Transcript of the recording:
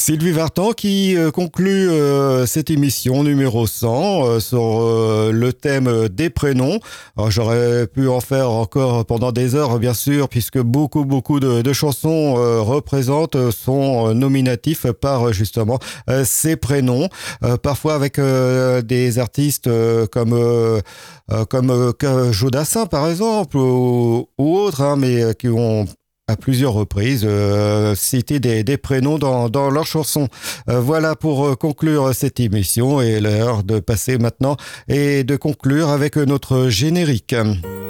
Sylvie Vartan qui conclut cette émission numéro 100 sur le thème des prénoms. Alors, j'aurais pu en faire encore pendant des heures, bien sûr, puisque beaucoup de chansons représentent, sont nominatifs par justement ces prénoms. Parfois avec des artistes comme Jodassin, par exemple, ou autres, hein, mais qui ont à plusieurs reprises citer des prénoms dans leurs chansons. Voilà pour conclure cette émission et l'heure de passer maintenant et de conclure avec notre générique.